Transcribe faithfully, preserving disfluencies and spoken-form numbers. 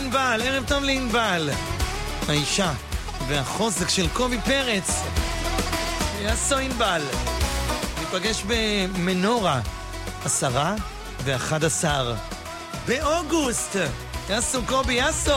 לענבל, ערב טוב לענבל. האישה והחוזק של קובי פרץ. יסו ענבל. ניפגש במנורה, עשרה ואחד עשר. באוגוסט. יסו קובי, יסו.